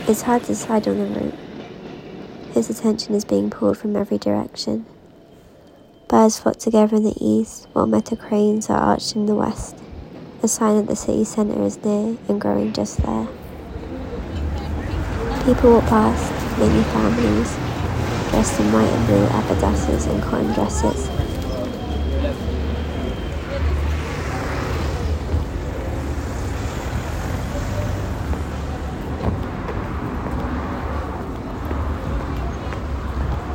It's hard to decide on a route. His attention is being pulled from every direction. Birds flock together in the east, while metal cranes are arched in the west, a sign that the city centre is near and growing just there. People walk past, many families, dressed in white and blue abadasses and cotton dresses.